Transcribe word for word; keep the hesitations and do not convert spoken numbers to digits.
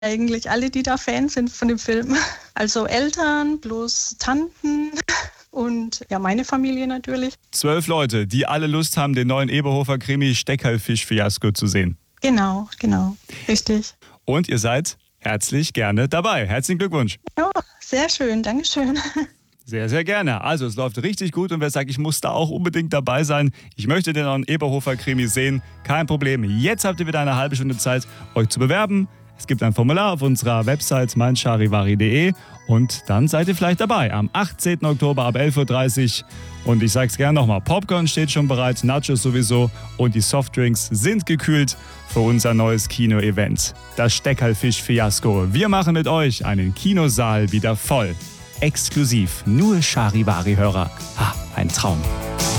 eigentlich alle, die da Fans sind von dem Film. Also Eltern plus Tanten und ja, meine Familie natürlich. Zwölf Leute, die alle Lust haben, den neuen Eberhofer-Krimi Steckerlfisch-Fiasko zu sehen. Genau, genau, richtig. Und ihr seid herzlich gerne dabei. Herzlichen Glückwunsch. Ja, sehr schön, Dankeschön. Sehr, sehr gerne. Also es läuft richtig gut und wer sagt, ich muss da auch unbedingt dabei sein, ich möchte den neuen Eberhofer-Krimi sehen, kein Problem. Jetzt habt ihr wieder eine halbe Stunde Zeit, euch zu bewerben. Es gibt ein Formular auf unserer Website mein charivari punkt de und dann seid ihr vielleicht dabei am achtzehnten Oktober ab elf Uhr dreißig. Und ich sag's gerne nochmal, Popcorn steht schon bereit, Nachos sowieso und die Softdrinks sind gekühlt für unser neues Kino-Event. Das Steckerlfisch-Fiasko. Wir machen mit euch einen Kinosaal wieder voll. Exklusiv, nur Charivari-Hörer. Ah, ein Traum.